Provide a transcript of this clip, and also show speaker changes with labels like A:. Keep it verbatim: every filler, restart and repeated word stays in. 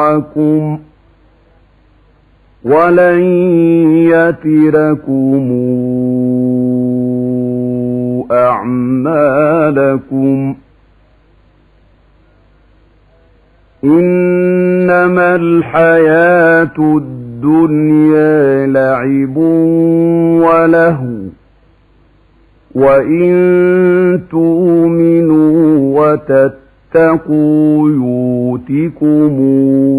A: معكم ولن يتركم أعمالكم إنما الحياة الدنيا لعب ولهو وإن تؤمنوا وتتقوا يؤتكم